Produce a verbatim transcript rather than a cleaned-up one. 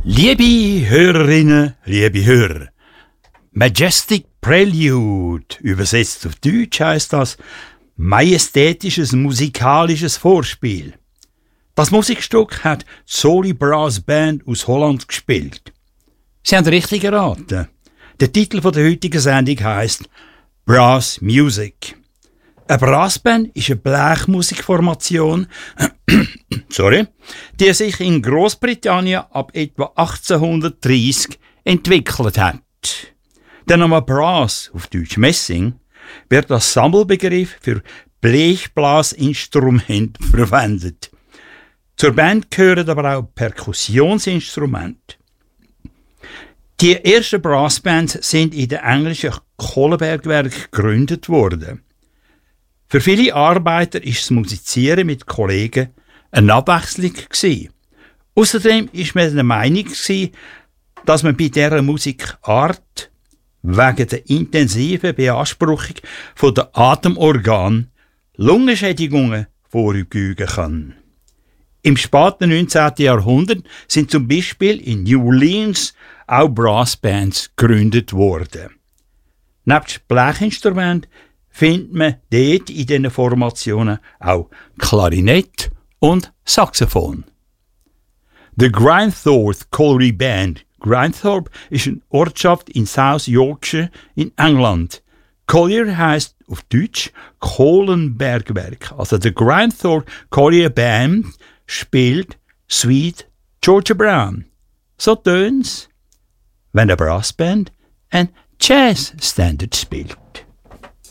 Liebe Hörerinnen, liebe Hörer, Majestic Prelude, übersetzt auf Deutsch heisst das majestätisches musikalisches Vorspiel. Das Musikstück hat die Soli Brass Band aus Holland gespielt. Sie haben richtig geraten. Der Titel der heutigen Sendung heisst Brass Music. Eine Brassband ist eine Blechmusikformation, sorry, die sich in Großbritannien ab etwa achtzehnhundertdreißig entwickelt hat. Der Name Brass, auf Deutsch Messing, wird als Sammelbegriff für Blechblasinstrumente verwendet. Zur Band gehören aber auch Perkussionsinstrumente. Die ersten Brassbands sind in den englischen Kohlenbergwerken gegründet worden. Für viele Arbeiter ist das Musizieren mit Kollegen eine Abwechslung gewesen. Außerdem ist man der Meinung gewesen, dass man bei dieser Musikart wegen der intensiven Beanspruchung der Atemorgane Lungenschädigungen vorübergehen kann. Im späten neunzehnten Jahrhundert sind zum Beispiel in New Orleans auch Brassbands gegründet worden. Nebst Blechinstrumenten findet man dort in diesen Formationen auch Klarinett und Saxophon. The Grindthorpe Colliery Band. Grindthorpe ist eine Ortschaft in South Yorkshire in England. Collier heisst auf Deutsch Kohlenbergwerk. Also der Grindthorpe Colliery Band spielt Sweet Georgia Brown. So tönt's, wenn eine Brassband ein Jazz-Standard spielt.